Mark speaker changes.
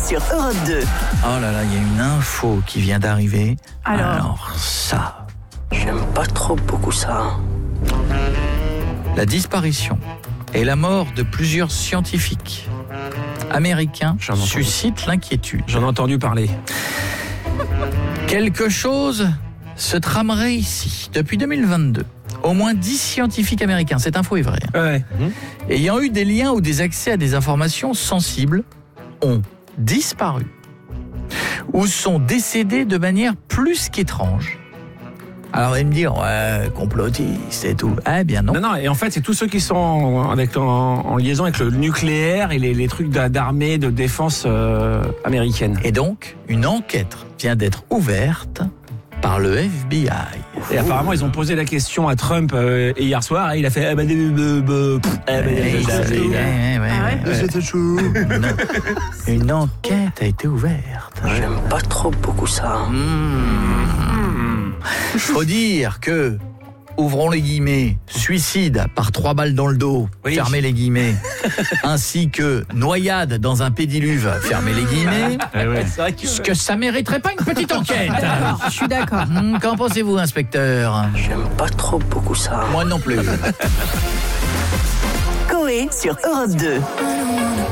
Speaker 1: sur Europe 2.
Speaker 2: Oh là là, il y a une info qui vient d'arriver.
Speaker 3: Alors
Speaker 2: ça,
Speaker 4: J'aime pas trop beaucoup ça.
Speaker 2: la disparition et la mort de plusieurs scientifiques américains
Speaker 3: J'en ai entendu.
Speaker 2: suscitent l'inquiétude.
Speaker 3: J'en ai entendu parler.
Speaker 2: Quelque chose se tramerait ici. Depuis 2022, au moins 10 scientifiques américains, cette info est vraie,
Speaker 3: Ouais.
Speaker 2: ayant eu des liens ou des accès à des informations sensibles, ont disparu ou sont décédés de manière plus qu'étrange. Alors, vous allez me dire, ouais, complotiste et tout. Eh bien non.
Speaker 3: Non, et en fait, c'est tous ceux qui sont en liaison avec le nucléaire et les trucs d'armée, de défense américaine.
Speaker 2: Et donc, une enquête vient d'être ouverte par le FBI.
Speaker 3: Et apparemment, ils ont posé la question à Trump hier soir et il a fait...
Speaker 4: C'était chaud.
Speaker 2: Une enquête a été ouverte.
Speaker 4: J'aime pas trop beaucoup ça.
Speaker 2: Faut dire que, ouvrons les guillemets, suicide par 3 balles dans le dos,
Speaker 3: Oui.
Speaker 2: fermez les guillemets, ainsi que noyade dans un pédiluve, fermez les guillemets, ce que ça mériterait pas une petite enquête.
Speaker 5: Je suis d'accord.
Speaker 2: Qu'en pensez-vous, inspecteur?
Speaker 4: J'aime pas trop beaucoup ça.
Speaker 2: Moi non plus.
Speaker 1: Coé sur Europe 2.